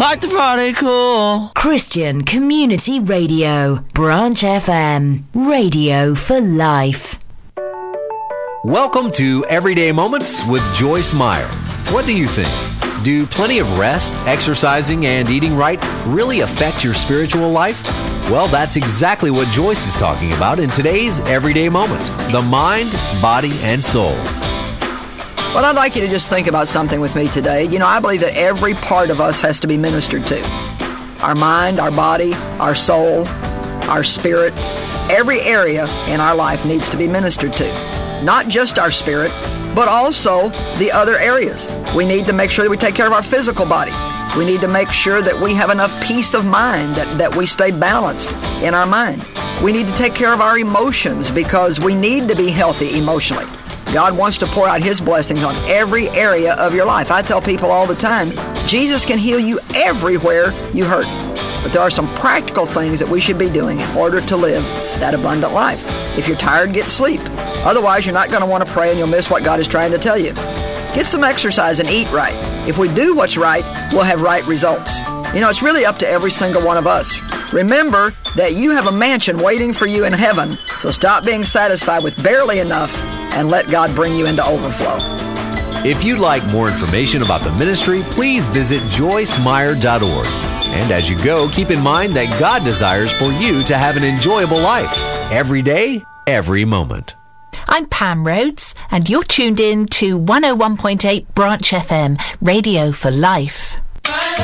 like to party cool. Christian Community Radio, Branch FM, radio for life. Welcome to Everyday Moments with Joyce Meyer. What do you think? Do plenty of rest, exercising, and eating right really affect your spiritual life? Well, that's exactly what Joyce is talking about in today's Everyday Moment, the mind, body, and soul. Well, I'd like you to just think about something with me today. You know, I believe that every part of us has to be ministered to. Our mind, our body, our soul, our spirit, every area in our life needs to be ministered to. Not just our spirit, but also the other areas. We need to make sure that we take care of our physical body. We need to make sure that we have enough peace of mind, that we stay balanced in our mind. We need to take care of our emotions because we need to be healthy emotionally. God wants to pour out His blessings on every area of your life. I tell people all the time, Jesus can heal you everywhere you hurt. But there are some practical things that we should be doing in order to live that abundant life. If you're tired, get sleep. Otherwise, you're not going to want to pray and you'll miss what God is trying to tell you. Get some exercise and eat right. If we do what's right, we'll have right results. You know, it's really up to every single one of us. Remember that you have a mansion waiting for you in heaven, so stop being satisfied with barely enough and let God bring you into overflow. If you'd like more information about the ministry, please visit joycemeyer.org. And as you go, keep in mind that God desires for you to have an enjoyable life, every day, every moment. I'm Pam Rhodes, and you're tuned in to 101.8 Branch FM, radio for life.